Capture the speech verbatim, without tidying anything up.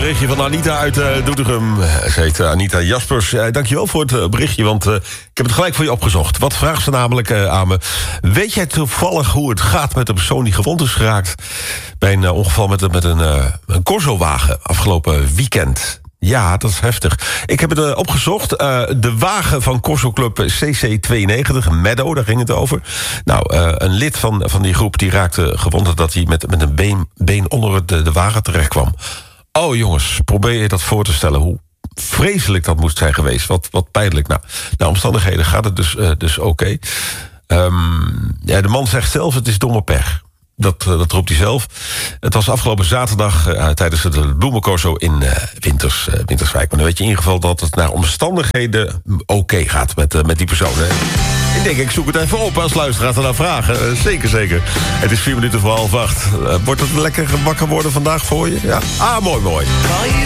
berichtje van Anita uit uh, Doetinchem. Ze heet uh, Anita Jaspers. Uh, dankjewel voor het uh, berichtje, want uh, ik heb het gelijk voor je opgezocht. Wat vraagt ze namelijk uh, aan me? Weet jij toevallig hoe het gaat met de persoon die gewond is geraakt bij een uh, ongeval met, met een, uh, een Corso-wagen afgelopen weekend? Ja, dat is heftig. Ik heb het uh, opgezocht. Uh, de wagen van Corso Club C C tweeënnegentig, Meadow, daar ging het over. Nou, uh, een lid van, van die groep die raakte gewond dat hij met, met een been, been onder de, de wagen terecht kwam. Oh jongens, probeer je dat voor te stellen hoe vreselijk dat moest zijn geweest. Wat, wat pijnlijk. Nou, naar omstandigheden gaat het dus, uh, dus oké. Okay. Um, ja, de man zegt zelf, het is domme pech. Dat, uh, dat roept hij zelf. Het was afgelopen zaterdag uh, tijdens het bloemencorso in uh, Winters, uh, Winterswijk. Maar dan weet je in ieder geval dat het naar omstandigheden oké okay gaat met, uh, met die persoon. Hè? Ik denk, ik zoek het even op als luisteraar te naar vragen. Uh, zeker, zeker. Het is vier minuten voor half acht. Uh, wordt het lekker wakker worden vandaag voor je? Ja. Ah, mooi, mooi.